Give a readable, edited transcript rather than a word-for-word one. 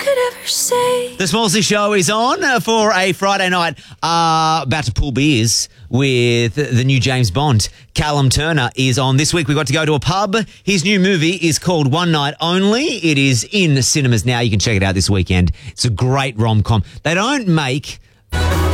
could ever say. The Smallsy Show is on for a Friday night. About to pull beers with the new James Bond. Callum Turner is on. This week we got to go to a pub. His new movie is called One Night Only. It is in cinemas now. You can check it out this weekend. It's a great rom-com. They don't make